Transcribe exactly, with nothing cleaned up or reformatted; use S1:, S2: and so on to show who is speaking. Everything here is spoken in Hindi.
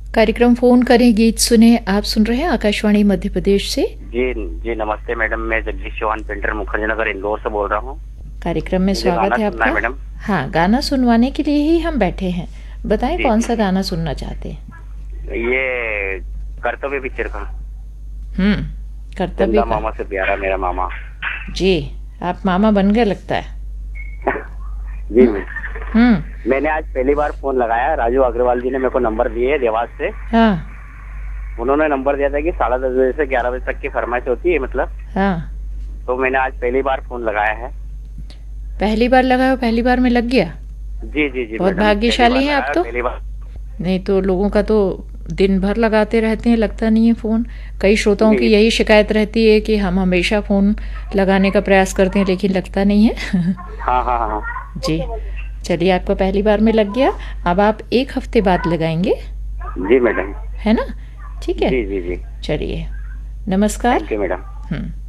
S1: कार्यक्रम फोन करें गीत सुने। आप सुन रहे हैं आकाशवाणी मध्य प्रदेश से।
S2: जी जी नमस्ते मैडम, मैं जगदीश चौहान पेंटर मुखर्जी नगर इंदौर से बोल रहा हूँ।
S1: कार्यक्रम में स्वागत है आपका।
S2: मैडम
S1: हाँ, गाना सुनवाने के लिए ही हम बैठे हैं। बताएं
S2: जी,
S1: कौन
S2: जी,
S1: सा गाना सुनना चाहते हैं?
S2: ये कर्तव्य पिक्चर का
S1: हम्म कर्तव्य
S2: चंदा
S1: का।
S2: मामा से प्यारा मेरा मामा।
S1: जी, आप मामा बन गए लगता है।
S2: जी मैं
S1: हम्म
S2: मैंने आज पहली बार फोन लगाया। राजू अग्रवाल जी ने मेरे को नंबर दिए देवास से।
S1: हाँ
S2: उन्होंने नंबर दिया था कि साढ़े दस बजे से ग्यारह बजे तक की फरमाइश होती है मतलब।
S1: हाँ,
S2: तो मैंने आज पहली बार फोन लगाया है।
S1: पहली बार लगाओ, पहली बार में लग गया।
S2: जी जी जी
S1: बहुत
S2: मैडम,
S1: भाग्यशाली
S2: पहली
S1: हैं
S2: बार
S1: आप
S2: लगाया,
S1: तो।
S2: पहली बार।
S1: नहीं तो लोगों का तो दिन भर लगाते रहते हैं, लगता नहीं है फ़ोन। कई श्रोताओं की
S2: जी
S1: यही शिकायत रहती है कि हम हमेशा फ़ोन लगाने का प्रयास करते हैं लेकिन लगता नहीं है।
S2: हाँ हाँ हाँ
S1: जी, चलिए आपका पहली बार में लग गया। अब आप एक हफ्ते बाद लगाएंगे,
S2: जी मैडम।
S1: है ना? ठीक है,
S2: जी जी जी
S1: चलिए, नमस्कार।
S2: Thank you madam.
S1: हम्म